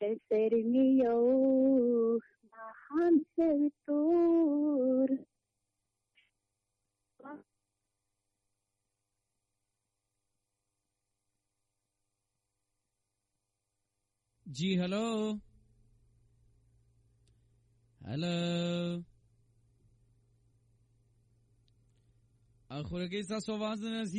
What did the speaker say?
sermiyo maxaan sawituur जी hello आखिर के साथ आवाज